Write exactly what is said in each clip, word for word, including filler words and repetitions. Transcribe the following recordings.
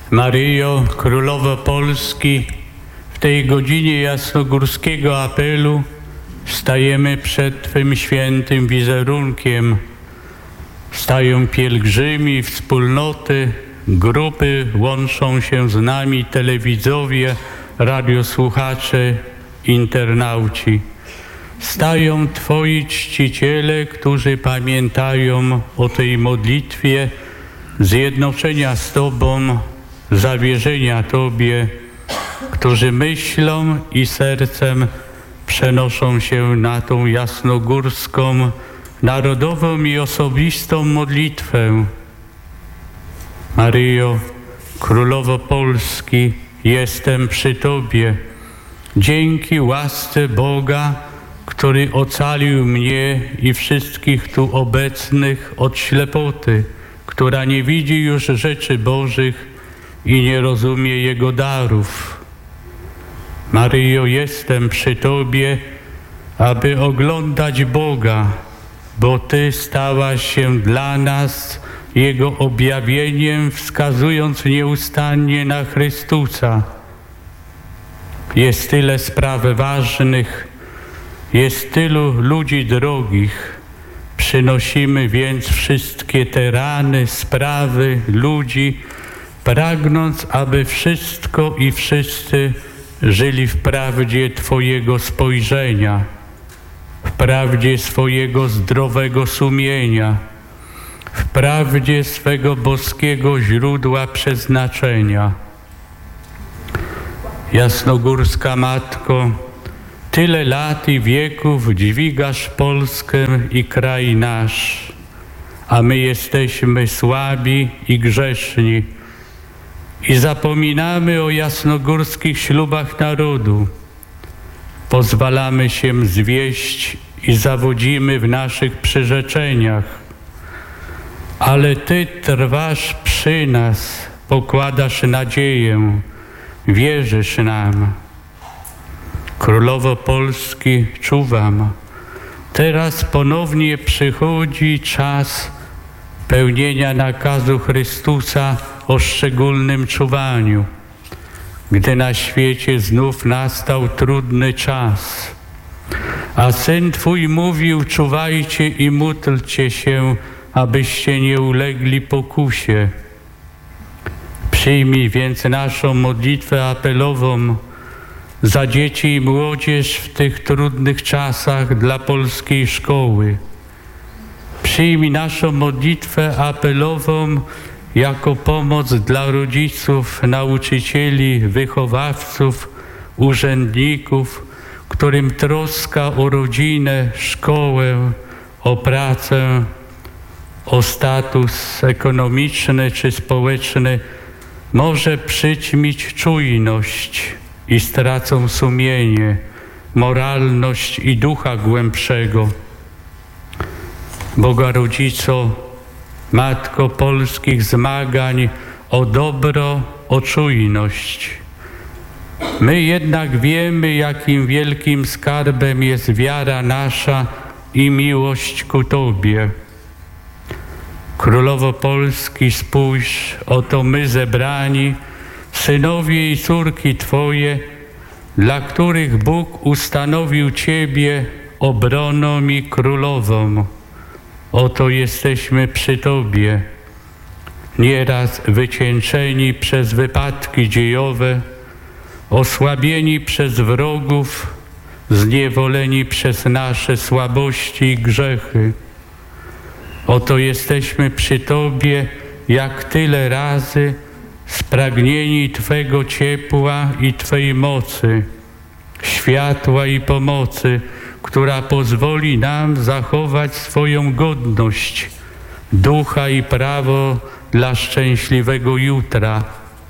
Maryjo, Królowo Polski, w tej godzinie jasnogórskiego apelu stajemy przed Twym świętym wizerunkiem. Stają pielgrzymi, wspólnoty, grupy, łączą się z nami telewidzowie, radiosłuchacze, internauci. Stają Twoi czciciele, którzy pamiętają o tej modlitwie zjednoczenia z Tobą, zawierzenia Tobie, którzy myślą i sercem przenoszą się na tą jasnogórską, narodową i osobistą modlitwę. Maryjo, Królowo Polski, jestem przy Tobie. Dzięki łasce Boga, który ocalił mnie i wszystkich tu obecnych od ślepoty, która nie widzi już rzeczy Bożych i nie rozumie Jego darów. Maryjo, jestem przy Tobie, aby oglądać Boga, bo Ty stałaś się dla nas Jego objawieniem, wskazując nieustannie na Chrystusa. Jest tyle spraw ważnych, jest tylu ludzi drogich. Przynosimy więc wszystkie te rany, sprawy, ludzi, pragnąc, aby wszystko i wszyscy żyli w prawdzie Twojego spojrzenia, w prawdzie swojego zdrowego sumienia, w prawdzie swego boskiego źródła przeznaczenia. Jasnogórska Matko, tyle lat i wieków dźwigasz Polskę i kraj nasz, a my jesteśmy słabi i grzeszni i zapominamy o jasnogórskich ślubach narodu. Pozwalamy się zwieść i zawodzimy w naszych przyrzeczeniach, ale Ty trwasz przy nas, pokładasz nadzieję, wierzysz nam. Królowo Polski, czuwam. Teraz ponownie przychodzi czas pełnienia nakazu Chrystusa o szczególnym czuwaniu, gdy na świecie znów nastał trudny czas. A Syn Twój mówił, czuwajcie i módlcie się, abyście nie ulegli pokusie. Przyjmij więc naszą modlitwę apelową za dzieci i młodzież w tych trudnych czasach dla polskiej szkoły. Przyjmij naszą modlitwę apelową jako pomoc dla rodziców, nauczycieli, wychowawców, urzędników, którym troska o rodzinę, szkołę, o pracę, o status ekonomiczny czy społeczny może przyćmić czujność i stracą sumienie, moralność i ducha głębszego. Boga Rodzico, Matko polskich zmagań o dobro, o czujność. My jednak wiemy, jakim wielkim skarbem jest wiara nasza i miłość ku Tobie. Królowo Polski, spójrz, oto my zebrani, synowie i córki Twoje, dla których Bóg ustanowił Ciebie obroną i królową. Oto jesteśmy przy Tobie, nieraz wycieńczeni przez wypadki dziejowe, osłabieni przez wrogów, zniewoleni przez nasze słabości i grzechy. Oto jesteśmy przy Tobie, jak tyle razy, spragnieni Twego ciepła i Twej mocy, światła i pomocy, która pozwoli nam zachować swoją godność, ducha i prawo dla szczęśliwego jutra.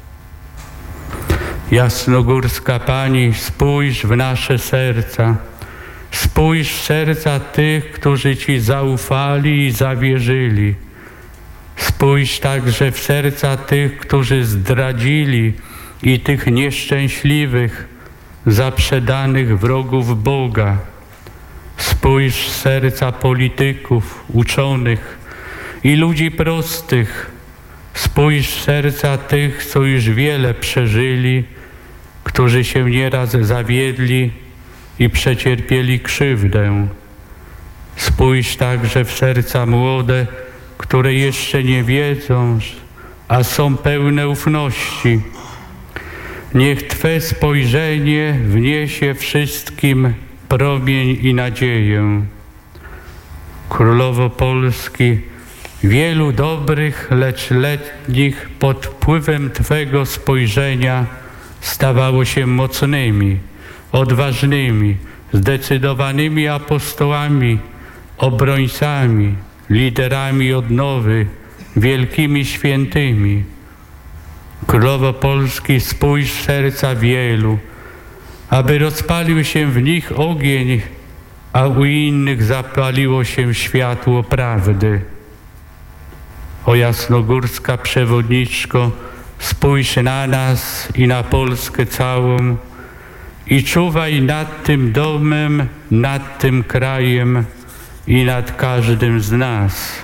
Jasnogórska Pani, spójrz w nasze serca, spójrz w serca tych, którzy Ci zaufali i zawierzyli. Spójrz także w serca tych, którzy zdradzili i tych nieszczęśliwych, zaprzedanych wrogów Boga. Spójrz w serca polityków, uczonych i ludzi prostych. Spójrz w serca tych, co już wiele przeżyli, którzy się nieraz zawiedli i przecierpieli krzywdę. Spójrz także w serca młode, które jeszcze nie wiedzą, a są pełne ufności. Niech Twe spojrzenie wniesie wszystkim promień i nadzieję. Królowo Polski, wielu dobrych, lecz letnich pod wpływem Twego spojrzenia stawało się mocnymi, odważnymi, zdecydowanymi apostołami, obrońcami, liderami odnowy, wielkimi świętymi. Królowo Polski, spójrz w serca wielu, aby rozpalił się w nich ogień, a u innych zapaliło się światło prawdy. O jasnogórska przewodniczko, spójrz na nas i na Polskę całą i czuwaj nad tym domem, nad tym krajem i nad każdym z nas.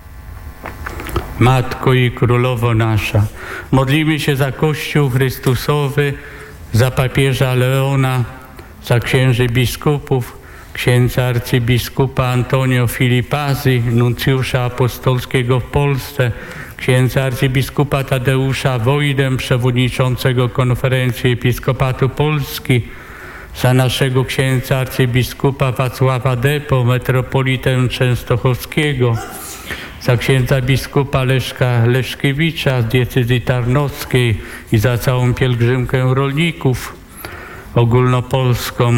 Matko i Królowo nasza, modlimy się za Kościół Chrystusowy, za papieża Leona, za księży biskupów, księdza arcybiskupa Antonio Filipazi, nuncjusza apostolskiego w Polsce, księdza arcybiskupa Tadeusza Wojdę, przewodniczącego Konferencji Episkopatu Polski, za naszego księdza arcybiskupa Wacława Depo, metropolitę częstochowskiego, za księdza biskupa Leszka Leszkiewicza z diecezji tarnowskiej i za całą pielgrzymkę rolników ogólnopolską.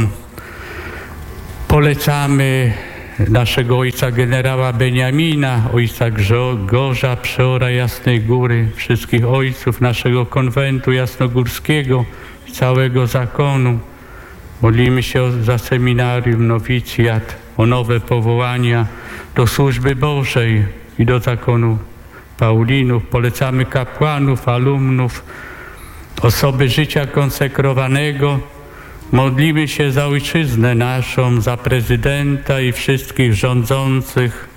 Polecamy naszego ojca generała Beniamina, ojca Grzegorza, przeora Jasnej Góry, wszystkich ojców naszego konwentu jasnogórskiego i całego zakonu. Modlimy się za seminarium, nowicjat, o nowe powołania do służby Bożej i do zakonu Paulinów. Polecamy kapłanów, alumnów, osoby życia konsekrowanego. Modlimy się za ojczyznę naszą, za prezydenta i wszystkich rządzących.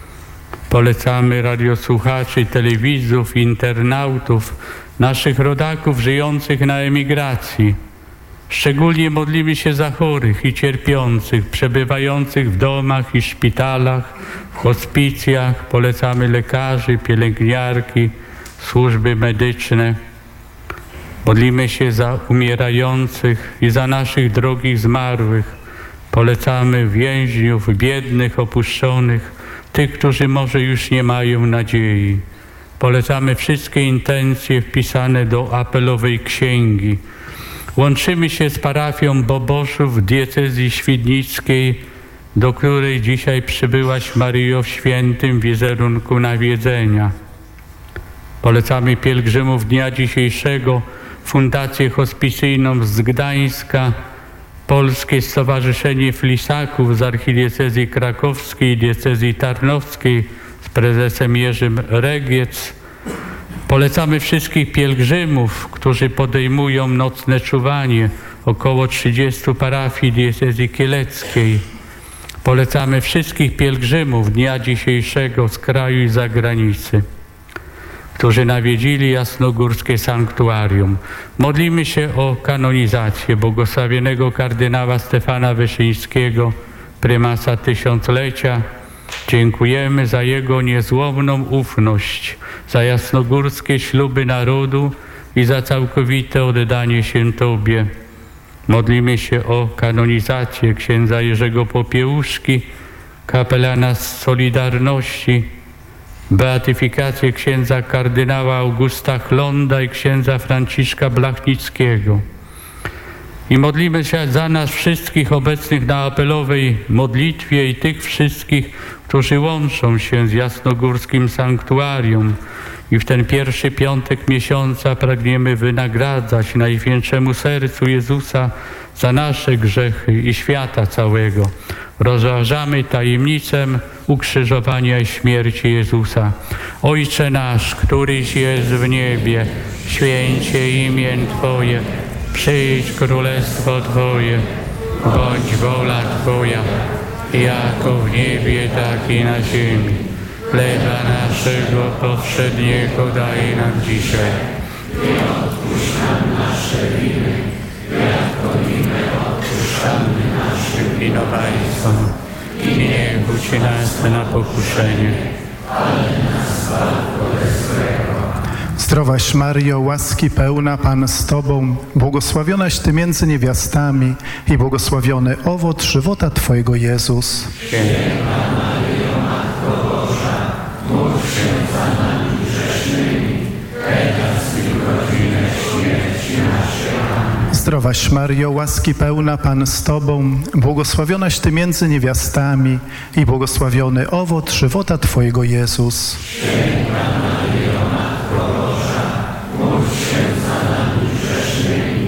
Polecamy radiosłuchaczy, telewizów, internautów, naszych rodaków żyjących na emigracji. Szczególnie modlimy się za chorych i cierpiących, przebywających w domach i szpitalach, w hospicjach. Polecamy lekarzy, pielęgniarki, służby medyczne. Modlimy się za umierających i za naszych drogich zmarłych. Polecamy więźniów, biednych, opuszczonych, tych, którzy może już nie mają nadziei. Polecamy wszystkie intencje wpisane do apelowej księgi. Łączymy się z parafią Boboszów w diecezji świdnickiej, do której dzisiaj przybyłaś, Maryjo, w świętym wizerunku nawiedzenia. Polecamy pielgrzymów dnia dzisiejszego, Fundację Hospicyjną z Gdańska, Polskie Stowarzyszenie Flisaków z archidiecezji krakowskiej i diecezji tarnowskiej z prezesem Jerzym Regiec. Polecamy wszystkich pielgrzymów, którzy podejmują nocne czuwanie, około trzydziestu parafii diecezji kieleckiej. Polecamy wszystkich pielgrzymów dnia dzisiejszego z kraju i z zagranicy, którzy nawiedzili jasnogórskie sanktuarium. Modlimy się o kanonizację błogosławionego kardynała Stefana Wyszyńskiego, prymasa tysiąclecia. Dziękujemy za jego niezłomną ufność, za jasnogórskie śluby narodu i za całkowite oddanie się Tobie. Modlimy się o kanonizację księdza Jerzego Popiełuszki, kapelana z Solidarności, beatyfikację księdza kardynała Augusta Chlonda i księdza Franciszka Blachnickiego. I modlimy się za nas wszystkich obecnych na apelowej modlitwie i tych wszystkich, którzy łączą się z jasnogórskim sanktuarium. I w ten pierwszy piątek miesiąca pragniemy wynagradzać Najświętszemu Sercu Jezusa za nasze grzechy i świata całego. Rozważamy tajemnicę ukrzyżowania i śmierci Jezusa. Ojcze nasz, któryś jest w niebie, święć się imię Twoje, przyjdź królestwo Twoje, bądź wola Twoja, jako w niebie, tak i na ziemi. Chleba naszego powszedniego daj nam dzisiaj. I odpuść nam nasze winy, jako i my odpuszczamy naszym winowajcom. I nie budź nas na pokuszenie, ale nas zbaw ode złego. Zdrowaś Maryjo, łaski pełna, Pan z Tobą, błogosławionaś Ty między niewiastami i błogosławiony owoc żywota Twojego, Jezus. Święta Maryjo, Matko Boża, módl się za nami grzesznymi, teraz i w godzinę śmierci naszej. Amen. Zdrowaś Maryjo, łaski pełna, Pan z Tobą, błogosławionaś Ty między niewiastami i błogosławiony owoc żywota Twojego, Jezus. Święta Maryjo, Matko Boża, módl się za nami grzesznymi,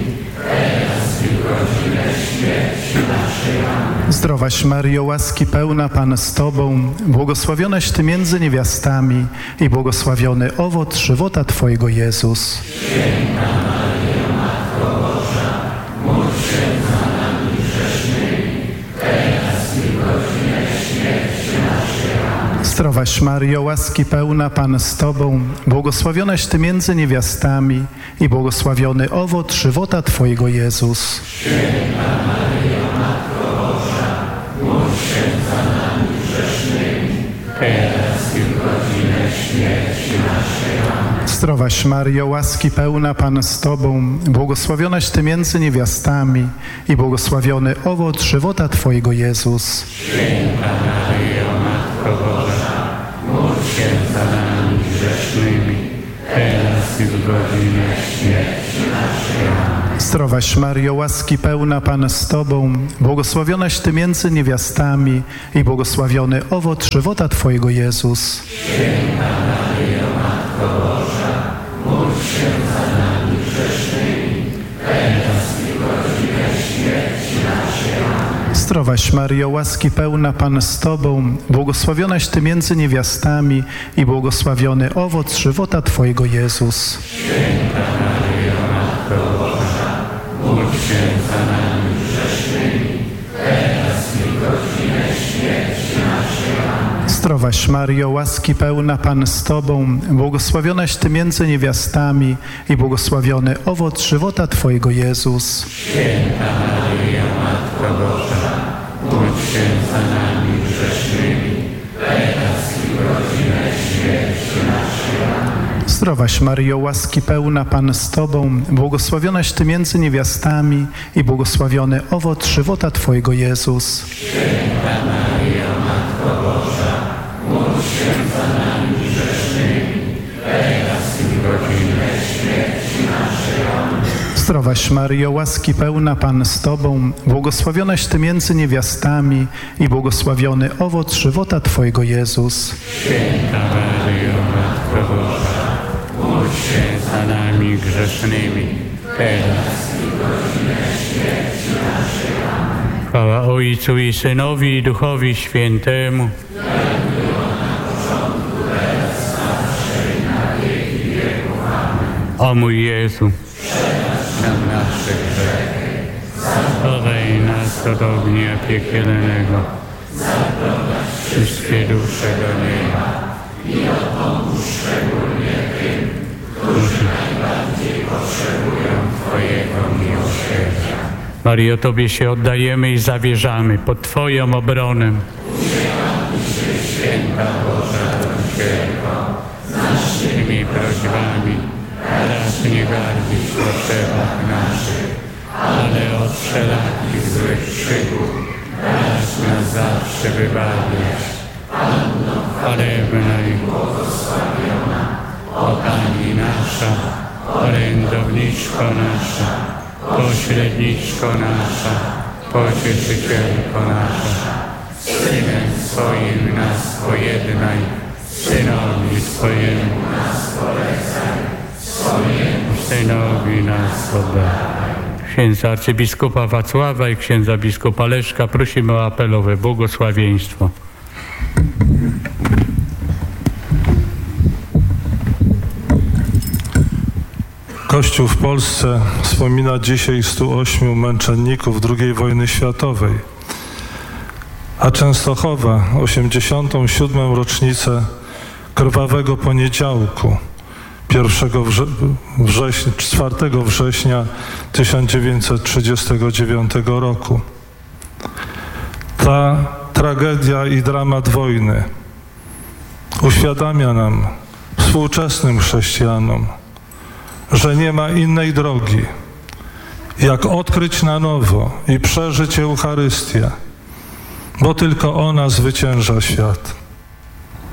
teraz i w godzinę śmierci naszej. Amen. Zdrowaś Maryjo, łaski pełna, Pan z Tobą, błogosławionaś Ty między niewiastami i błogosławiony owoc żywota Twojego, Jezus. Święta Maryjo, Matko Boża, módl się za nami grzesznymi, teraz i w godzinę śmierci naszej. Amen. Zdrowaś Maryjo, łaski pełna, Pan z Tobą, błogosławionaś Ty między niewiastami i błogosławiony owoc żywota Twojego, Jezus. Święta Maryjo, Matko Boża, módl się za nami grzesznymi, teraz i w godzinę śmierci naszej. Amen. Zdrowaś Maryjo, łaski pełna, Pan z Tobą, błogosławionaś Ty między niewiastami i błogosławiony owoc żywota Twojego, Jezus. Święta Maryjo, Matko Boża, módl się za nami grzesznymi, teraz i w godzinę śmierci naszej. Amen. Zdrowaś Maryjo, łaski pełna, Pan z Tobą, błogosławionaś Ty między niewiastami i błogosławiony owoc żywota Twojego, Jezus. Święta Maryjo, Matko Boża, módl się za nami grzesznymi, teraz i w godzinę śmierci naszej. Amen. Zdrowaś Maryjo, łaski pełna, Pan z Tobą, błogosławionaś Ty między niewiastami i błogosławiony owoc żywota Twojego, Jezus. Święta Maryjo, Matko Boża, módl się za nami grzesznymi, teraz i w godzinę śmierci naszej. Amen. Zdrowaś Maryjo, łaski pełna, Pan z Tobą, błogosławionaś Ty między niewiastami i błogosławiony owoc żywota Twojego, Jezus. Święta Maryjo, Matko Boża, módl się za nami grzesznymi, teraz i w godzinę śmierci naszej. Amen. Zdrowaś Maryjo, łaski pełna, Pan z Tobą, błogosławionaś Ty między niewiastami i błogosławiony owoc żywota Twojego, Jezus. Święta Maryjo, Matko Boża, módl się za nami grzesznymi, teraz i w godzinę śmierci naszej. Amen. Zdrowaś Maryjo, łaski pełna, Pan z Tobą, błogosławionaś Ty między niewiastami i błogosławiony owoc żywota Twojego, Jezus. Święta Maryjo, Matko Boża, módl się za nami grzesznymi, teraz i w godzinę śmierci naszej. Amen. Chwała Ojcu i Synowi i Duchowi Świętemu. O mój Jezu, przebacz nam nasze grzechy, zachowaj nas od ognia piekielnego, zaprowadź wszystkie dusze do nieba i dopomóż szczególnie tym, którzy najbardziej potrzebują Twojego miłosierdzia. Maryjo, Tobie się oddajemy i zawierzamy pod Twoją obronę. Udzielamy się, Święta Boża Rodzicielko, z naszymi prośbami. Teraz nie gardzić w potrzebach naszych, ale od wszelakich złych przygód teraz nas zawsze wybawiać. Panno chwalebna i błogosławiona, o Pani nasza, orędowniczko nasza, pośredniczko nasza, pocieszycielko nasza, Synem swoim nas pojednaj, Synowi swojemu nas polecaj, Synowi nas oddaj. Księdza arcybiskupa Wacława i księdza biskupa Leszka prosimy o apelowe błogosławieństwo. Kościół w Polsce wspomina dzisiaj stu ośmiu męczenników drugiej wojny światowej, a Częstochowa osiemdziesiątą siódmą rocznicę krwawego poniedziałku, pierwszego wrze września, czwartego września tysiąc dziewięćset trzydziestego dziewiątego roku. Ta tragedia i dramat wojny uświadamia nam, współczesnym chrześcijanom, że nie ma innej drogi, jak odkryć na nowo i przeżyć Eucharystię, bo tylko ona zwycięża świat.